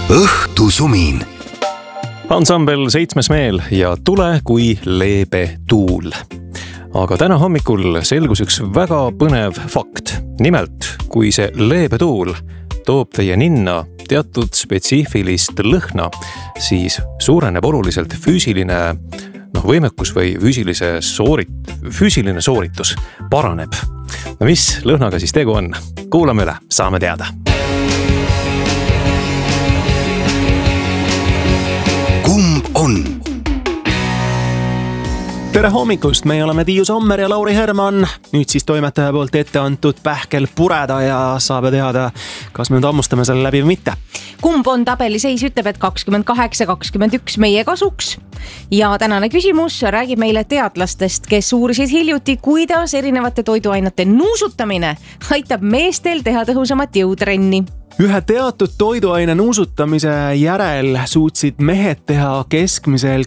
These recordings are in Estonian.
õhtusumin. Ansambel Seitsmes meel ja Tule kui leebe tuul. Aga täna hommikul selgus üks väga põnev fakt. Nimelt, kui see leebe tuul toob teie ninna teatud spetsiifilist lõhna, siis suureneb oluliselt füüsiline võimekus või füüsiline sooritus paraneb. No mis lõhnaga siis tegu on? Kuulame üle, saame teada. Kumb on? Tere hommikust, me oleme Tiiu Sommer ja Lauri Herman. Nüüd siis toimetaja poolt ette antud pähkel pureda ja saab teada, kas me nüüd ammustame selle läbi või mitte. Kumb on tabeliseis ütleb, et 28-21 meie kasuks. Ja tänane küsimus räägib meile teadlastest, kes uurisid hiljuti, kuidas erinevate toiduainete nuusutamine aitab meestel teha tõhusamat jõutrenni. Ühe teatud toiduaine nuusutamise järel suutsid mehed teha keskmiselt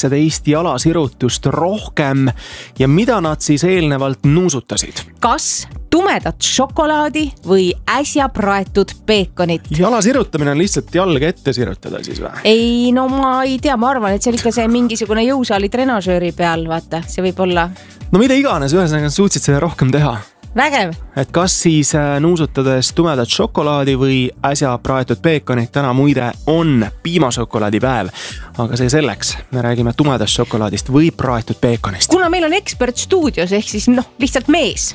18 jalasirutust rohkem ja mida nad siis eelnevalt nuusutasid? Kas tumedat šokolaadi või äsja praetud peekonit? Jalasirutamine on lihtsalt jalga ette sirutada siis või? Ei, no ma ei tea, ma arvan, et see on ikka see mingisugune jõusaali trenažööri peal, vaata, see võib olla. No mida iganes, ühesõnaga suutsid seda rohkem teha. Vägev. Et kas siis nuusutades tumedat šokolaadi või äsja praetud peekonit, täna muide on piimašokolaadi päev, aga see selleks, me räägime tumedast šokolaadist või praetud peekonist. Kuna meil on ekspert stuudios, ehk siis lihtsalt mees,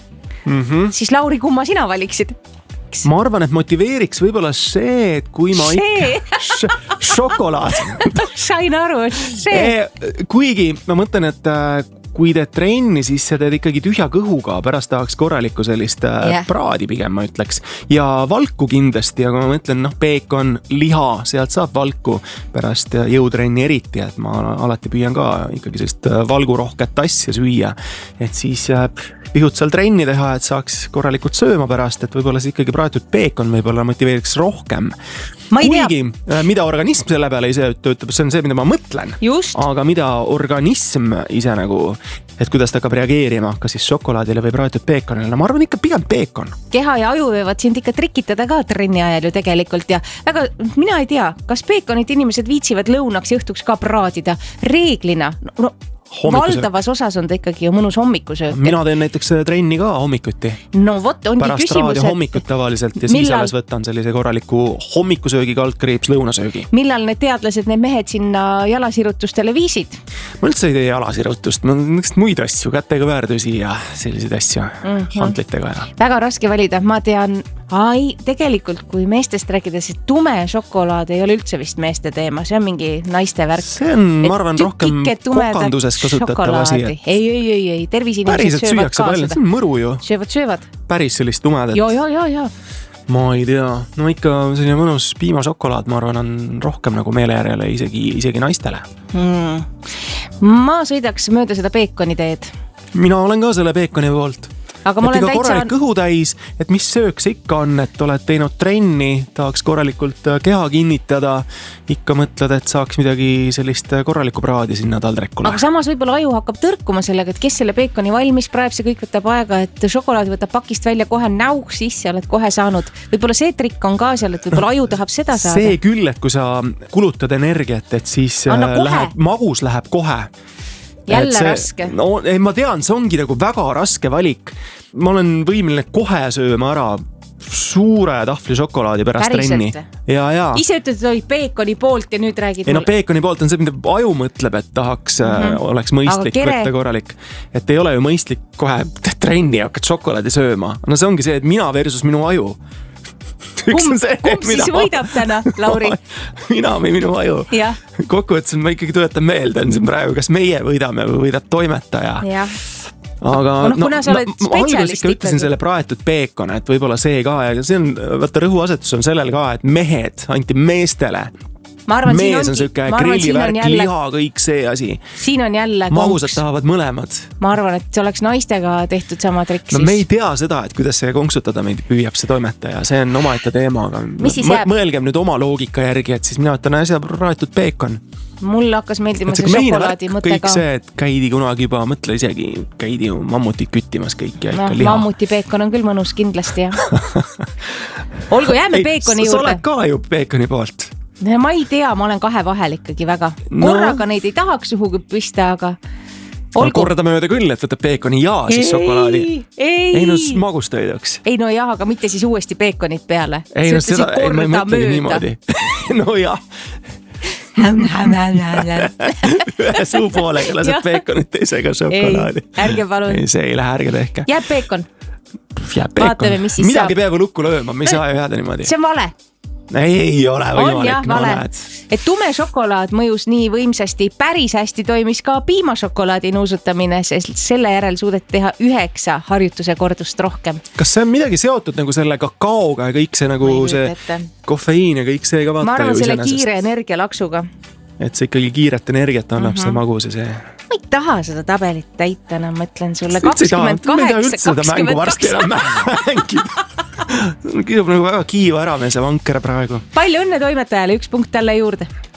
siis Lauri, kumma sina valiksid? Ma arvan, et motiveeriks võib-olla see, et kui ma ikka šokolaad. Sain aru, see. Kuigi ma mõtlen, et kui teed trenni, siis sa teed ikkagi tühja kõhuga, pärast tahaks korralikku sellist praadi pigem, ma ütleks. Ja valku kindlasti, aga ma mõtlen, peekon, liha, sealt saab valku pärast jõutrenni eriti, et ma alati püüan ka ikkagi sellist valgurohket asja süüa, et siis pihut seal trenni teha, et saaks korralikult sööma pärast, et võib-olla siis ikkagi praetud peekon võib-olla motiveeriks rohkem. Kuigi, mida organism selle peale ise töötab, see on see, mida ma mõtlen. Just. Aga mida organism ise et kuidas ta hakkab reageerima, kas siis šokolaadile või praetud peekonile. No ma arvan ikka pigem peekon. Keha ja aju võivad sind ikka trikitada ka trenni ajal ju tegelikult ja mina ei tea, kas peekonit inimesed viitsivad lõunaks ja õhtuks ka praadida reeglina. Valdavas osas on ta ikkagi ju mõnus hommikusöök. Mina teen näiteks trenni ka hommikuti. No vot, ongi pärast küsimus, raadio hommikut tavaliselt ja siis alles võtan sellise korraliku hommikusöögi kaldkriips lõunasöögi. Millal need teadlased, need mehed sinna jalasirutustele viisid? Ma üldse ei tee jalasirutust, ma muid asju, kätega väärdusi ja selliseid asju hantlitega. Väga raske valida, ma tean, tegelikult kui meestest rääkides, et tume šokolaad ei ole üldse vist meeste teema, see on mingi naiste värk. See on, ma arvan, rohkem kokanduses kasutatav asi. Ei, tervis inimesed söövad ka seda. See on mõru ju. Söövad. Päris sellist tumedat. Ja. Ma ei tea, ikka selline mõnus piimašokolaad, ma arvan, on rohkem nagu meelejärjele isegi naistele. Ma sõidaks mööda seda peekoni teed. Mina olen ka selle peekoni poolt. Aga ma olen korralik kõhu täis, et mis söök see ikka on, et oled teinud trenni, tahaks korralikult keha kinnitada, ikka mõtled, et saaks midagi sellist korralikku praadi sinna taldrekule. Aga samas võib-olla aju hakkab tõrkuma sellega, et kes selle peekoni valmis praeb, see kõik võtab aega, et šokolaad võtab pakist välja kohe näuh sisse, oled kohe saanud. Võib-olla see trikk on ka seal, et võib-olla aju tahab seda saada. See küll, et kui sa kulutad energiat, et siis magus läheb kohe. Jälle raske. Ma tean, see ongi väga raske valik. Ma olen võimeline kohe sööma ära suure tahvli šokolaadi pärast trenni. Ja. Ise ütled, et oli peekoni poolt ja nüüd räägid peekoni poolt on see, mida aju mõtleb, et tahaks, oleks mõistlik võtta korralik. Et ei ole ju mõistlik kohe trenni hakkad šokolaadi sööma. No see ongi see, et mina versus minu aju. Kumb siis võidab täna, Lauri? Mina või minu aju? Kokkuvõttes ma ikkagi tuletan meelde, on siin praegu, kas meie võidame või võidab toimetaja. Aga kuna sa oled spetsialist ikka ütlesin selle praetud peekon, et võib-olla see ka ja see on, rõhuasetus on sellel ka, et mehed anti meestele. Mees on sööke grillivärk, liha, kõik see asi. Siin on jälle magusad tahavad mõlemad. Ma arvan, et see oleks naistega tehtud sama trikk siis. No me ei tea seda, et kuidas see konksutada meid püüab see toimetaja. See on omaette teema, aga mõelgem nüüd oma loogika järgi, et siis mina ütlen äsja praetud peekon. Mul hakkas meeldima see šokolaadi mõte ka. Kõik see, et käidi kunagi juba, mõtle isegi, käidi ju mammutit küttimas kõik ja ikka liha. Mammuti peekon on küll mõnus kindlasti, jah. Olgu, jääme peekoni juurde. Sa oled ka ju peekoni poolt. ma ei tea, ma olen kahe vahel ikkagi väga. Korraga neid ei tahaks suhugi pista, aga kordamööda küll, et võtab peekoni ja siis šokolaadi. Ei no magustoiduks. Ei no jah, aga mitte siis uuesti peekonit peale. Ei no seda, ma ei mõtlegi niimoodi. No jah. Ühe suu poolega lased peekonit teisega šokolaadi. Ei, ärge palun. Ei, see ei lähe, ärge tehke. Jääb peekon. Vaatame, mis siis midagi peaaegu lukku lööma, me ei saa ju jääda niimoodi. See on vale. Ei ole võimalik, no näed. Et tume šokolaad mõjus nii võimsasti, päris hästi toimis ka piimašokolaadi nuusutamine, sest selle järel suudeti teha 9 harjutuse kordust rohkem. Kas see on midagi seotud nagu selle kakaoga ja kõik see nagu see kofeiin ja kõik see ka vaata? Ma arvan selle kiire energialaksuga. Et see ikkagi kiiret energiat annab see magus ja see. Ma ei taha seda tabelit täita enam, mõtlen sulle 28, 28. Kirjub nagu väga kiiva ära meil see vanker praegu. Palju õnne toimetajale, 1 punkt talle juurde.